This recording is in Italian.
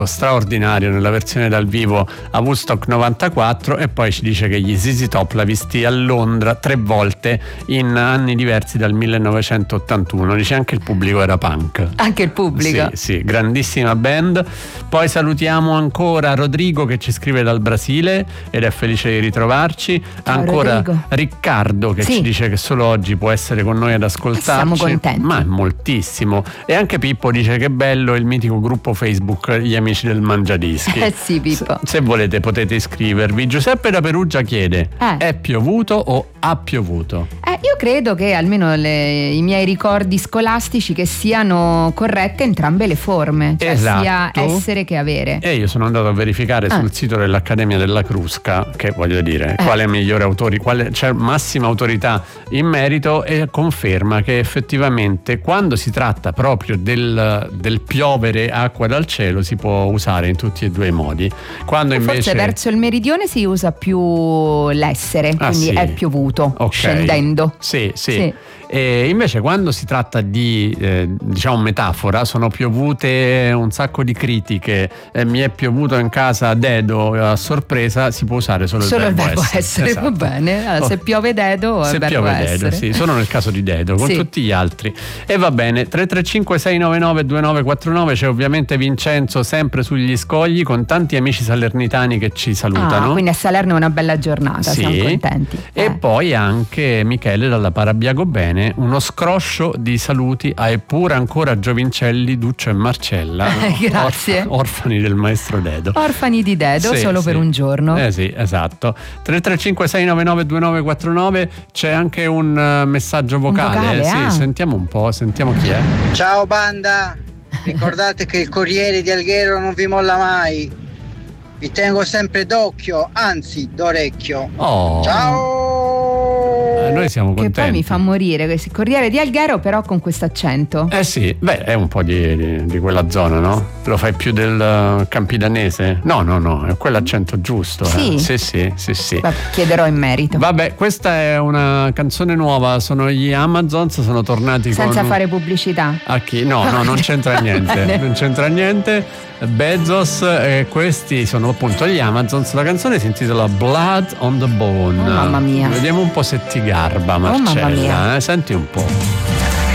straordinario nella versione dal vivo a Woodstock 94, e poi ci dice che gli ZZ Top l'ha visti a Londra 3 volte in anni diversi dal 1981. Dice anche il pubblico era punk. Anche il pubblico? Sì, grandissima band. Poi salutiamo ancora Rodrigo che ci scrive dal Brasile ed è felice di ritrovarci. Ciao, ancora Rodrigo. Riccardo che ci dice che solo oggi può essere con noi ad ascoltarci. Siamo contenti. Ma moltissimo. E anche Pippo dice che bello il mitico gruppo Facebook Gli Amici del Mangiadischi. Sì, Pippo. Se volete potete iscrivervi. Giuseppe da Perugia chiede: è piovuto o ha piovuto? Io credo che almeno i miei ricordi scolastici che siano corrette entrambe le forme, cioè sia essere che avere. E io sono andato a verificare sul sito dell'Accademia della Crusca, che voglio dire, quale migliore autori, quale c'è massima autorità in merito, e conferma che effettivamente quando si tratta proprio del piovere acqua dal cielo si può usare in tutti e due i modi. Quando invece forse verso il meridione si usa più l'essere, quindi è piovuto, scendendo. Sì. E invece quando si tratta di diciamo metafora, sono piovute un sacco di critiche, mi è piovuto in casa a dedo a sorpresa, si può usare solo il verbo essere. Esatto. Va bene, allora, se piove dedo se il verbo piove essere. dedo, sì, solo nel caso di dedo, con tutti gli altri. E va bene, 335 699 2949, c'è ovviamente Vincenzo sempre sugli scogli con tanti amici salernitani che ci salutano. Quindi a Salerno è una bella giornata, siamo contenti. E poi anche Michele dalla Parabiago Bene, uno scroscio di saluti a Eppure ancora Giovincelli, Duccio e Marcella. Grazie. Orfani del maestro Dedo. Orfani di Dedo, solo per un giorno. Sì, esatto. 335 699 2949, c'è anche un messaggio vocale. Sentiamo un po', sentiamo chi è. Ciao banda, ricordate che il Corriere di Alghero non vi molla mai. Vi tengo sempre d'occhio, anzi d'orecchio. Ciao! Noi siamo contenti. Che poi mi fa morire questo Corriere di Alghero, però con questo accento. Sì, è un po' di quella zona, no? Lo fai più del campidanese? No, è quell'accento giusto. Sì. Sì. Chiederò in merito. Vabbè, questa è una canzone nuova, sono gli Amazons, sono tornati senza fare pubblicità. A chi? No, non c'entra niente. Non c'entra niente. Bezos, questi sono appunto gli Amazons. La canzone si intitola Blood on the Bone. Mamma mia. Vediamo un po' se ti garba, Marcella. Mamma mia. Senti un po'.